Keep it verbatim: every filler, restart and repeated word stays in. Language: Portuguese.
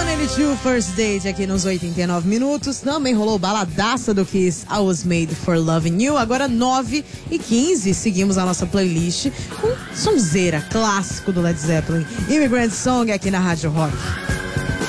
oitenta e dois First Date aqui nos oitenta e nove minutos. Também rolou baladaça do Kiss, I Was Made for Loving You. Agora nove e quinze, seguimos a nossa playlist com sonzeira, clássico do Led Zeppelin, Immigrant Song aqui na Rádio Rock.